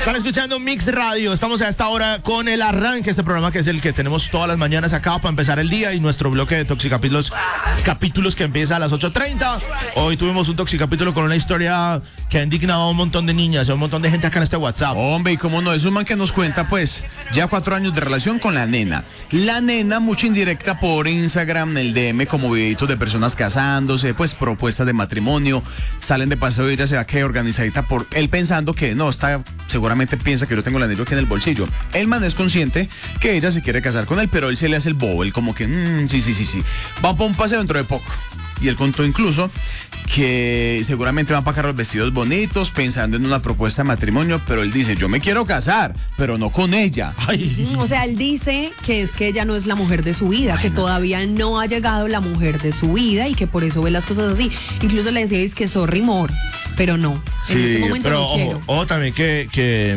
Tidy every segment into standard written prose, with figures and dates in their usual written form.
Están escuchando Mix Radio. Estamos a esta hora con el arranque, este programa que es el que tenemos todas las mañanas acá para empezar el día y nuestro bloque de Toxicapítulos, capítulos que empieza a las 8:30. Hoy tuvimos un Toxicapítulo con una historia que ha indignado a un montón de niñas, a un montón de gente acá en este WhatsApp. Hombre, y cómo no, es un man que nos cuenta, pues, ya 4 años de relación con la nena. La nena, mucha indirecta por Instagram, el DM, como videitos de personas casándose, pues, propuestas de matrimonio, salen de paseo y ella se va a quedar organizadita por él pensando que no, está, seguramente piensa que yo tengo el anillo aquí en el bolsillo. El man es consciente que ella se quiere casar con él, pero él se le hace el bobo, él como que, sí. Va para un paseo dentro de poco. Y él contó incluso que seguramente van a pagar los vestidos bonitos pensando en una propuesta de matrimonio, pero él dice, yo me quiero casar, pero no con ella. Ay. O sea, él dice que es que ella no es la mujer de su vida, que todavía no ha llegado la mujer de su vida y que por eso ve las cosas así. Incluso le decía, es que sorry, more, pero no. Sí, en este momento pero no quiero. ojo también que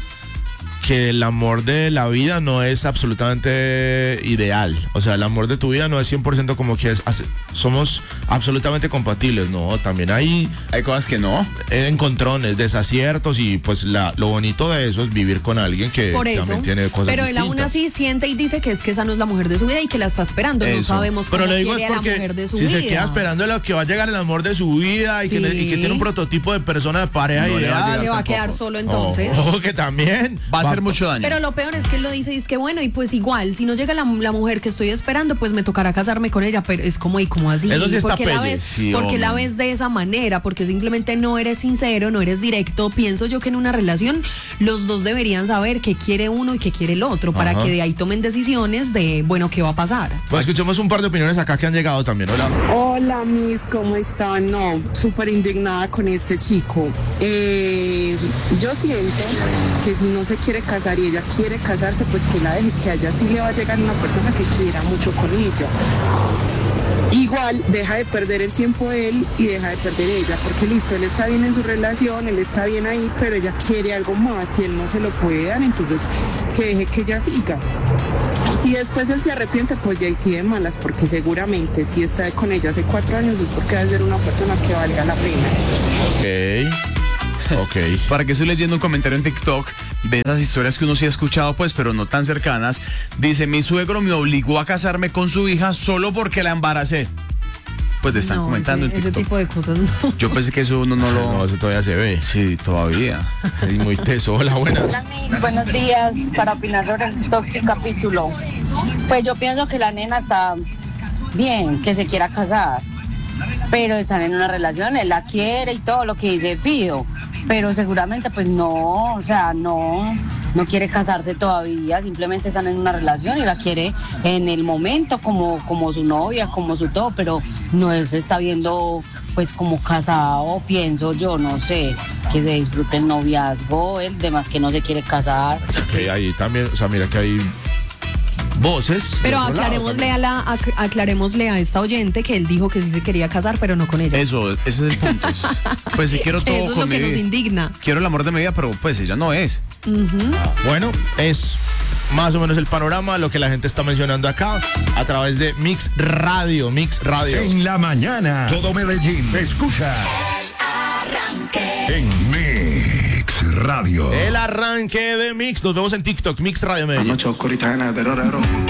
el amor de la vida no es absolutamente ideal. O sea, el amor de tu vida no es 100% como que somos absolutamente compatibles. No, también hay cosas que no. Encontrones, desaciertos y pues lo bonito de eso es vivir con alguien que Por eso, también tiene cosas pero distintas. él aún así siente y dice que es que esa no es la mujer de su vida y que la está esperando. No Eso. sabemos cómo Pero le digo quiere es a la porque mujer de su si vida. se queda esperando lo que va a llegar el amor de su vida y, Sí. y que tiene un prototipo de persona de pareja No le va a ideal, llegar le va a tampoco. quedar solo entonces. Ojo, que también Va a hacer mucho daño. Pero lo peor es que él lo dice y es que bueno, y pues igual, si no llega la mujer que estoy esperando, pues me tocará casarme con ella, pero es como, ¿y cómo así? Eso sí está ¿Por qué la pelle, ves, sí, por qué la hombre. ves de esa manera? Porque simplemente no eres sincero, no eres directo. Pienso yo que en una relación los dos deberían saber qué quiere uno y qué quiere el otro, para Ajá. que de ahí tomen decisiones de, bueno, ¿qué va a pasar? Pues escuchemos un par de opiniones acá que han llegado también. Hola. Hola, Miss, ¿cómo están? No, súper indignada con este chico. Yo siento que si no se quiere casar y ella quiere casarse, pues que la deje, que a ella sí le va a llegar una persona que quiera mucho con ella. Igual deja de perder el tiempo él y deja de perder ella, porque listo, él está bien en su relación, él está bien ahí, pero ella quiere algo más y él no se lo puede dar, entonces que deje que ella siga. Si después él se arrepiente, pues ya sí de malas, porque seguramente si está con ella hace 4 años es porque va a ser una persona que valga la pena. Ok. Para que estoy leyendo un comentario en TikTok de esas historias que uno sí ha escuchado, pues, pero no tan cercanas. Dice, mi suegro me obligó a casarme con su hija solo porque la embaracé. Pues te están No, comentando en ese TikTok. tipo de cosas no. Yo pensé que eso uno no lo... No, eso todavía se ve. Sí, todavía. Es muy teso. Hola, buenas. Hola, Miss, buenos días. Para opinar sobre el Toxicapítulo. Pues yo pienso que la nena está bien, que se quiera casar, pero están en una relación, él la quiere y todo lo que dice Fido, pero seguramente pues no, o sea, no quiere casarse todavía, simplemente están en una relación y la quiere en el momento como su novia, como su todo, pero no se está viendo pues como casado, pienso yo, no sé, que se disfrute el noviazgo, él demás que no se quiere casar. Ok, ahí también, o sea, mira que hay voces. Pero de otro lado aclarémosle a esta oyente que él dijo que sí se quería casar, pero no con ella. Eso, ese es el punto. Pues si quiero todo Eso es con lo mi que nos vida. indigna. Quiero el amor de mi vida, pero pues ella no es. Bueno, es más o menos el panorama, lo que la gente está mencionando acá a través de Mix Radio. En la mañana, todo Medellín escucha en Mix Radio. El arranque de Mix. Nos vemos en TikTok, Mix Radio Medellín. Noche oscurita en el